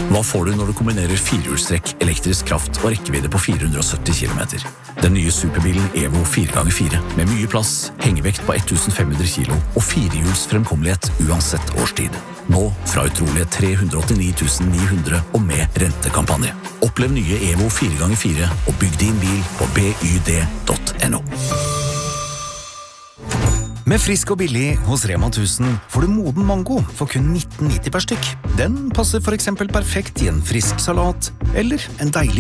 Hva får du når du kombinerer firehjulstrekk, elektrisk kraft og rekkevidde på 470 km? Den nye superbilen Evo 4x4 med mye plass, hengevekt på 1500 kilo og firehjuls fremkommelighet uansett årstid. Nå fra utrolige 389 900 og med rentekampanje. Opplev nye Evo 4x4 og bygg din bil på byd.no. Med frisk og billig hos Rema 1000 får du moden mango for kun 19,90 per stykk. Den passer for eksempel perfekt i en frisk salat eller en deilig